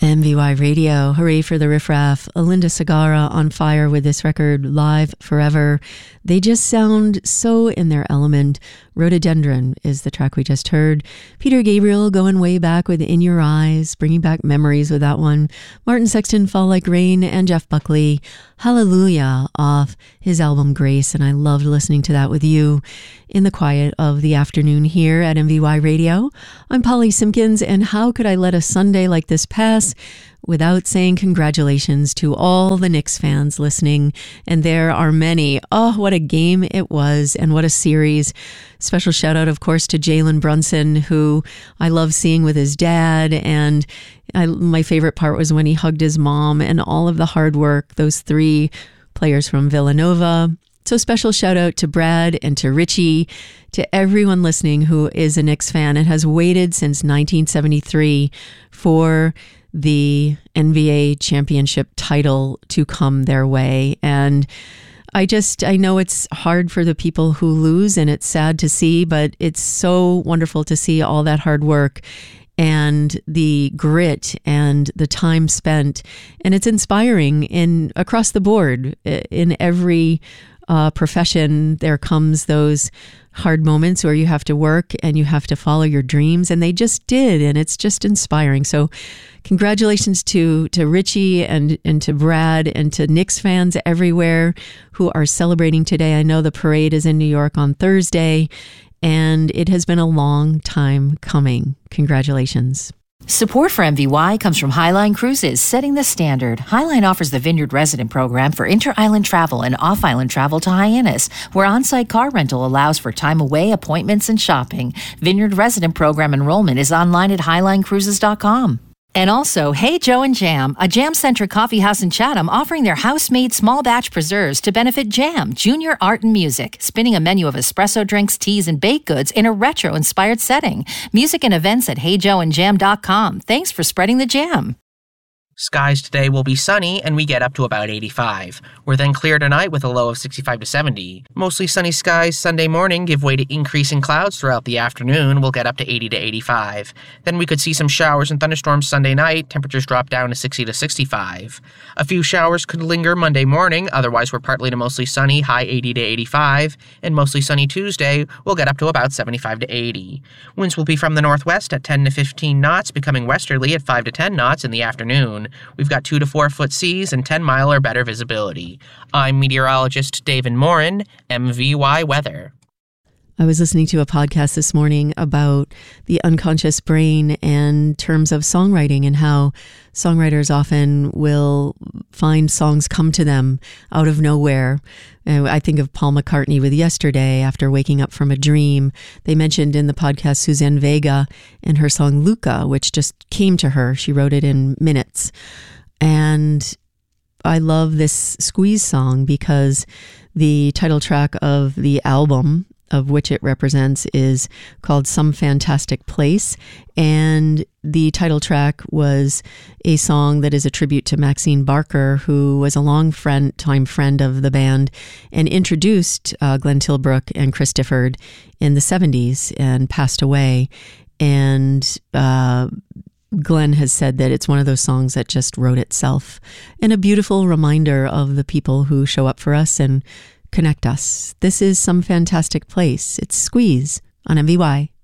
MVY Radio, hooray for the riffraff. Linda Segarra on fire with this record, Live Forever. They just sound so in their element. Rhododendron is the track we just heard. Peter Gabriel going way back with In Your Eyes, bringing back memories with that one. Martin Sexton, Fall Like Rain, and Jeff Buckley, Hallelujah, off his album Grace. And I loved listening to that with you in the quiet of the afternoon here at MVY Radio. I'm Polly Simpkins, and how could I let a Sunday like this pass without saying congratulations to all the Knicks fans listening? And there are many. Oh, what a game it was, and what a series. Special shout out, of course, to Jalen Brunson, who I love seeing with his dad. And my favorite part was when he hugged his mom, and all of the hard work, those three players from Villanova. So special shout out to Brad and to Richie, to everyone listening who is a Knicks fan and has waited since 1973 for the NBA championship title to come their way. And I know it's hard for the people who lose, and it's sad to see, but it's so wonderful to see all that hard work and the grit and the time spent. And it's inspiring across the board. In every profession, there comes those hard moments where you have to work and you have to follow your dreams, and they just did, and it's just inspiring. So congratulations to Richie and to Brad and to Knicks fans everywhere who are celebrating today. I know the parade is in New York on Thursday, and it has been a long time coming. Congratulations. Support for MVY comes from Highline Cruises, setting the standard. Highline offers the Vineyard Resident program for inter-island travel and off-island travel to Hyannis, where on-site car rental allows for time away, appointments, and shopping. Vineyard Resident program enrollment is online at highlinecruises.com. And also, Hey Joe and Jam, a jam-centric coffee house in Chatham offering their house-made small batch preserves to benefit Jam, junior art and music, spinning a menu of espresso drinks, teas, and baked goods in a retro-inspired setting. Music and events at heyjoeandjam.com. Thanks for spreading the jam. Skies today will be sunny, and we get up to about 85. We're then clear tonight with a low of 65 to 70. Mostly sunny skies Sunday morning give way to increasing clouds throughout the afternoon. We'll get up to 80 to 85. Then we could see some showers and thunderstorms Sunday night. Temperatures drop down to 60 to 65. A few showers could linger Monday morning. Otherwise, we're partly to mostly sunny, high 80 to 85. And mostly sunny Tuesday, we'll get up to about 75 to 80. Winds will be from the northwest at 10 to 15 knots, becoming westerly at 5 to 10 knots in the afternoon. We've got 2 to 4 foot seas and 10 mile or better visibility. I'm meteorologist David Morin, MVY Weather. I was listening to a podcast this morning about the unconscious brain and terms of songwriting, and how songwriters often will find songs come to them out of nowhere. I think of Paul McCartney with Yesterday, after waking up from a dream. They mentioned in the podcast Suzanne Vega and her song Luca, which just came to her. She wrote it in minutes. And I love this Squeeze song because the title track of the album, of which it represents, is called Some Fantastic Place. And the title track was a song that is a tribute to Maxine Barker, who was a time friend of the band and introduced Glenn Tilbrook and Chris Difford in the 70s and passed away. And Glenn has said that it's one of those songs that just wrote itself, and a beautiful reminder of the people who show up for us and connect us. This is Some Fantastic Place. It's Squeeze on MVY.